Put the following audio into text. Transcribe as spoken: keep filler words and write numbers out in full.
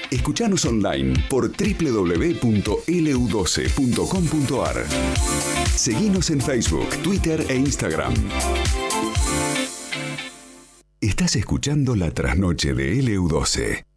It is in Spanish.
Escuchanos online por doble u doble u doble u punto ele u doce punto com punto a r. Seguinos en Facebook, Twitter e Instagram. Estás escuchando La Trasnoche de ele u doce.